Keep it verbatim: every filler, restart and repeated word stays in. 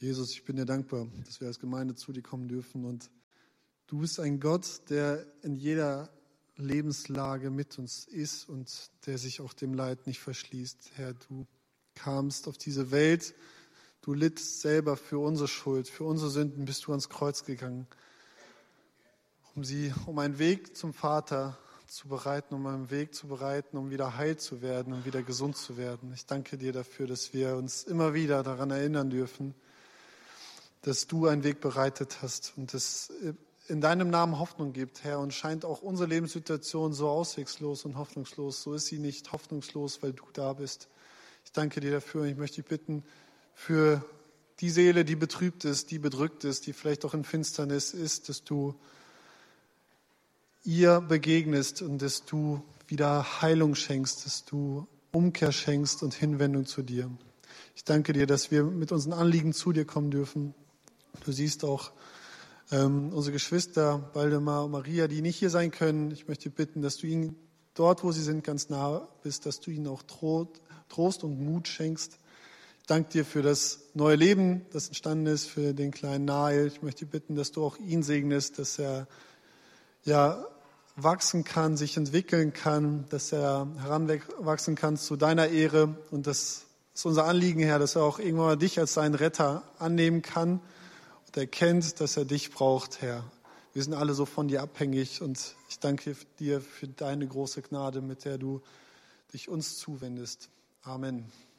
Jesus, ich bin dir dankbar, dass wir als Gemeinde zu dir kommen dürfen. Und du bist ein Gott, der in jeder Lebenslage mit uns ist und der sich auch dem Leid nicht verschließt. Herr, du kamst auf diese Welt, du littst selber für unsere Schuld, für unsere Sünden bist du ans Kreuz gegangen, um sie, um einen Weg zum Vater zu bereiten, um einen Weg zu bereiten, um wieder heil zu werden, um wieder gesund zu werden. Ich danke dir dafür, dass wir uns immer wieder daran erinnern dürfen, dass du einen Weg bereitet hast und es in deinem Namen Hoffnung gibt, Herr. Und scheint auch unsere Lebenssituation so auswegslos und hoffnungslos. So ist sie nicht hoffnungslos, weil du da bist. Ich danke dir dafür und ich möchte dich bitten, für die Seele, die betrübt ist, die bedrückt ist, die vielleicht auch in Finsternis ist, dass du ihr begegnest und dass du wieder Heilung schenkst, dass du Umkehr schenkst und Hinwendung zu dir. Ich danke dir, dass wir mit unseren Anliegen zu dir kommen dürfen. Du siehst auch ähm, unsere Geschwister, Waldemar und Maria, die nicht hier sein können. Ich möchte bitten, dass du ihnen dort, wo sie sind, ganz nah bist, dass du ihnen auch Trost und Mut schenkst. Ich danke dir für das neue Leben, das entstanden ist, für den kleinen Nael. Ich möchte bitten, dass du auch ihn segnest, dass er ja wachsen kann, sich entwickeln kann, dass er heranwachsen kann zu deiner Ehre. Und das ist unser Anliegen, Herr, dass er auch irgendwann mal dich als seinen Retter annehmen kann und erkennt, dass er dich braucht, Herr. Wir sind alle so von dir abhängig und ich danke dir für deine große Gnade, mit der du dich uns zuwendest. Amen.